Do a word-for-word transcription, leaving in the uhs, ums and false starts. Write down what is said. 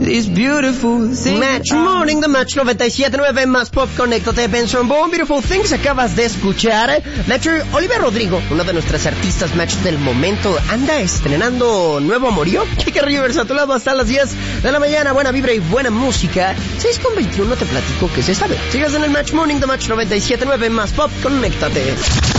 This beautiful thing. Match Morning, The Match noventa y siete punto nueve más Pop, conéctate, Benson Boom, Beautiful Things, acabas de escuchar. Match, Olivia Rodrigo, una de nuestras artistas Match del momento, anda estrenando nuevo amorío. Kike Rivers a tu lado hasta las diez de la mañana, buena vibra y buena música. seis con veintiuno te platico que se sabe. Sigas en el Match Morning, The Match noventa y siete punto nueve más Pop, conéctate.